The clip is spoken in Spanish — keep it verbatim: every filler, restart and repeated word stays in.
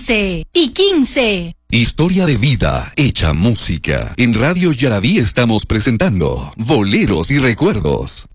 quince y quince. Historia de vida hecha música. En Radio Yaraví estamos presentando Boleros y Recuerdos.